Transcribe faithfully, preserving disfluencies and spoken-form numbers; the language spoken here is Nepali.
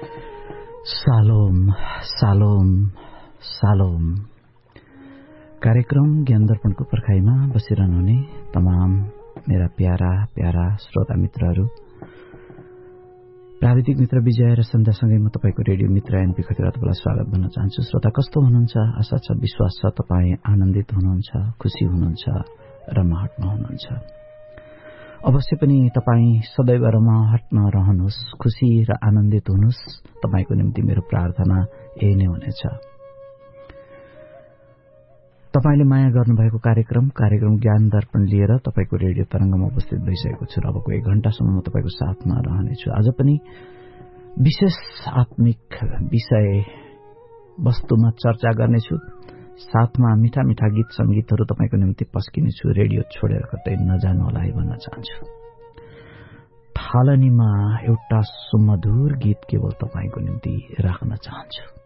सालोम सालोम सालोम। कार्यक्रम ज्ञान दर्पणको पर्खाइमा बसिरहनुहुने तमाम मेरा प्यारा प्यारा श्रोता मित्रहरू, प्राविधिक मित्र विजय र सन्ध्यासँगै म तपाईको रेडियो मित्र एनपी खतिरा तपाईलाई स्वागत भन्न चाहन्छु। श्रोता कस्तो हुनुहुन्छ? आशा छ, विश्वास छ तपाई आनन्दित हुनुहुन्छ, खुशी हुनुहुन्छ, रमाहटमा हुनुहुन्छ। अवश्य पनि तपाई सदैव रमाहटमा रहनुहोस्, खुशी र आनन्दित हुनुहोस्। तपाईको निम्ति मेरो प्रार्थना यही नै हुनेछ। तपाईले माया गर्नुभएको कार्यक्रम कार्यक्रम ज्ञान दर्पण लिएर तपाईको रेडियो तरंगमा उपस्थित भइसकेको छु र अबको एक घण्टासम्म म तपाईको साथमा रहनेछु। आज पनि विशेष आत्मिक विषय वस्तुमा चर्चा गर्नेछु। साथमा मिठा मिठा गीत संगीतहरू तपाईको निम्ति पस्किनेछु। रेडियो छोडेर कतै नजानु होला है भन्न चाहन्छु। थालनीमा एउटा सुमधुर गीत केवल तपाईको निम्ति राख्न चाहन्छु।